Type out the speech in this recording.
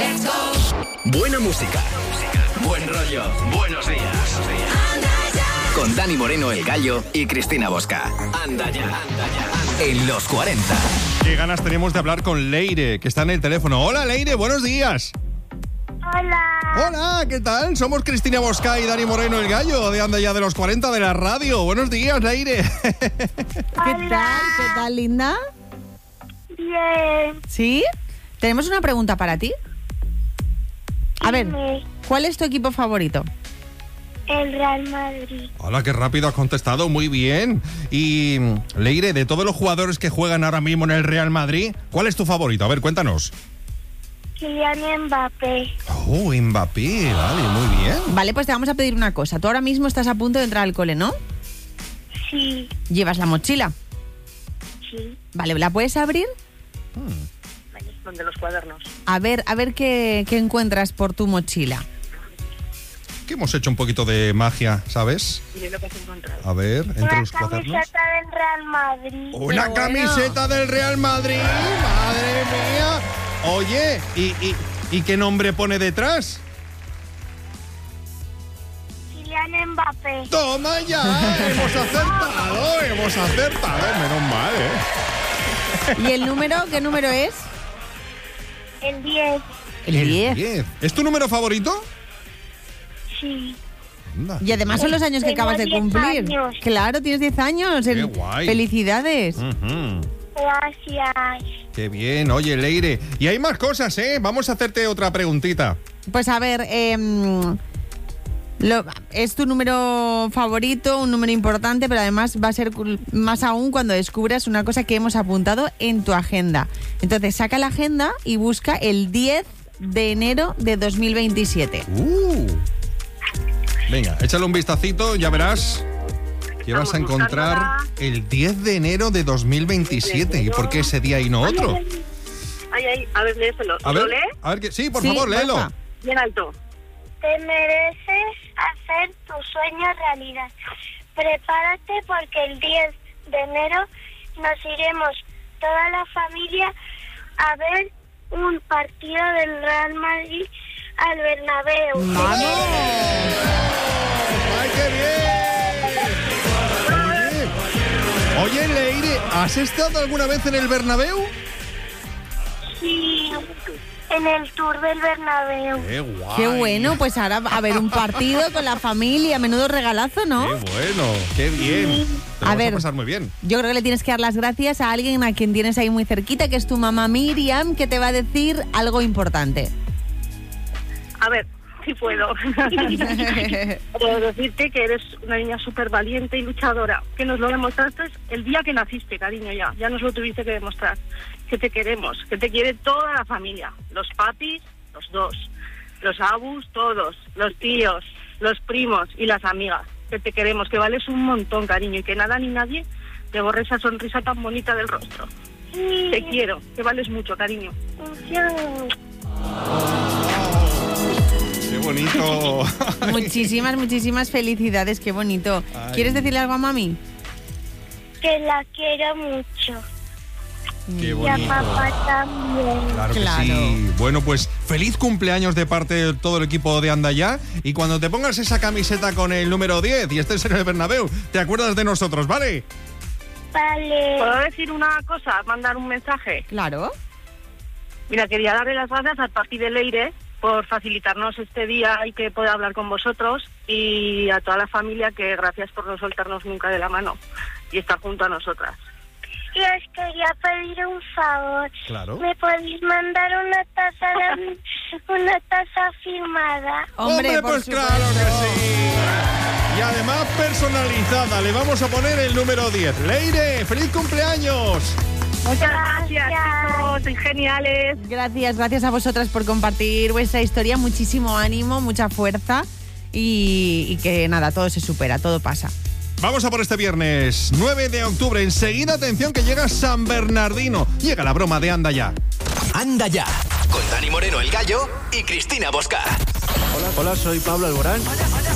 Buena música, buen rollo, buenos días. Con Dani Moreno, El Gallo, y Cristina Bosca. Anda ya, en los 40. Qué ganas tenemos de hablar con Leire, que está en el teléfono. Hola, Leire, buenos días. Hola. Hola, ¿qué tal? Somos Cristina Bosca y Dani Moreno, El Gallo, de Anda ya de los 40 de la radio. Buenos días, Leire. Hola. ¿Qué tal, linda? Bien. ¿Sí? Tenemos una pregunta para ti. A ver, Dime. ¿cuál es tu equipo favorito? El Real Madrid. Hola, qué rápido has contestado, muy bien. Y, Leire, de todos los jugadores que juegan ahora mismo en el Real Madrid, ¿cuál es tu favorito? A ver, cuéntanos. Kylian Mbappé. Oh, Mbappé, vale, muy bien. Vale, pues te vamos a pedir una cosa. Tú ahora mismo estás a punto de entrar al cole, ¿no? Sí. ¿Llevas la mochila? Sí. Vale, ¿la puedes abrir? Donde los cuadernos. A ver qué encuentras por tu mochila. Que hemos hecho un poquito de magia, ¿sabes? Y lo que has encontrado. A ver, entre Una los cuadernos. camiseta del Real Madrid. Una Pero bueno. camiseta del Real Madrid, madre mía. Oye, ¿y qué nombre pone detrás? Kylian Mbappé. Toma ya, hemos acertado, menos mal, ¿eh? ¿Y el número? ¿Qué número es? El 10. El 10. 10. ¿Es tu número favorito? Sí. Anda. Y además son los años que Tengo acabas de 10 cumplir. años. Claro, tienes 10 años. Qué guay. Felicidades. Ujú. Gracias. Qué bien, oye, Leire. Y hay más cosas, ¿eh? Vamos a hacerte otra preguntita. Pues a ver, es tu número favorito, un número importante, pero además va a ser más aún cuando descubras una cosa que hemos apuntado en tu agenda. Entonces saca la agenda y busca el 10 de enero de 2027. Venga, échale un vistacito, ya verás que vas a Vamos, encontrar buscándola. el 10 de enero de 2027. ¿Y por qué ese día y no otro? Ay, a ver, léeselo. A ver, ¿Lo lee? a ver que sí, por Sí, favor, léelo. porfa. Bien alto. Te mereces hacer tu sueño realidad. Prepárate porque el 10 de enero nos iremos toda la familia a ver un partido del Real Madrid al Bernabéu. ¡Ay, qué bien! Oye, Leire, ¿has estado alguna vez en el Bernabéu? Sí, en el tour del Bernabéu. ¡Qué guay! Qué bueno, pues ahora a ver un partido con la familia, menudo regalazo, ¿no? ¡Qué bueno! ¡Qué bien! Te lo A vas ver. a pasar muy bien. Yo creo que le tienes que dar las gracias a alguien a quien tienes ahí muy cerquita, que es tu mamá Miriam, que te va a decir algo importante. A ver, si puedo. Puedo decirte que eres una niña súper valiente y luchadora, que nos lo demostraste el día que naciste, cariño, ya nos lo tuviste que demostrar, que te queremos, que te quiere toda la familia, los papis, los dos, los abus, todos, los tíos, los primos y las amigas, que te queremos, que vales un montón, cariño, y que nada ni nadie te borre esa sonrisa tan bonita del rostro. Te quiero, que vales mucho, cariño. ¡Qué bonito! Muchísimas felicidades, qué bonito. Ay. ¿Quieres decirle algo a mami? Que la quiero mucho. ¡Qué Y a bonito! papá también. Claro que Claro. sí. Bueno, pues feliz cumpleaños de parte de todo el equipo de Anda Ya. Y cuando te pongas esa camiseta con el número 10 y estés en el Bernabéu, te acuerdas de nosotros, ¿vale? Vale. ¿Puedo decir una cosa? Mandar un mensaje. Claro. Mira, quería darle las gracias al papi de Leire por facilitarnos este día y que pueda hablar con vosotros, y a toda la familia, que gracias por no soltarnos nunca de la mano y estar junto a nosotras. Y os quería pedir un favor. Claro. ¿Me podéis mandar una taza firmada? Hombre, por pues supuesto. claro que sí. Y además personalizada, le vamos a poner el número 10. Leire, feliz cumpleaños. Muchas gracias, chicos, sois geniales. Gracias a vosotras por compartir vuestra historia. Muchísimo ánimo, mucha fuerza y que nada, todo se supera, todo pasa. Vamos a por este viernes 9 de octubre. Enseguida, atención, que llega San Bernardino. Llega la broma de Anda Ya. Anda Ya, con Dani Moreno, El Gallo, y Cristina Bosca. Hola, soy Pablo Alborán.